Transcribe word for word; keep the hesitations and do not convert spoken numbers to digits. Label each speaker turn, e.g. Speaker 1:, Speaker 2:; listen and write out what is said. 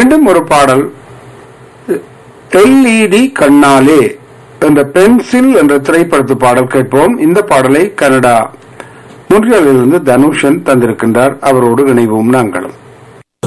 Speaker 1: மீண்டும் ஒரு பாடல் எல்இடி கண்ணாலே என்ற பென்சில் என்ற திரைப்படத்து பாடல் கேட்போம். இந்த பாடலை கனடா மொன்றியாலிலிருந்து தனுஷன் தந்திருக்கின்றார். அவரோடு இணைவோம் நாங்களும்.